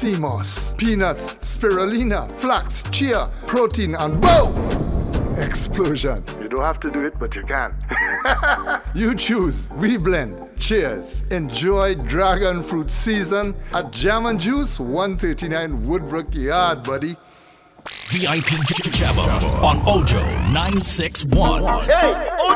sea moss, peanuts, spirulina, flax, chia, protein, and bow! Explosion. You don't have to do it, but you can. You choose. We blend. Cheers. Enjoy dragon fruit season at Jam and Juice, 139 Woodbrook Yard, buddy. VIP Jabba on Ojo 961. Hey!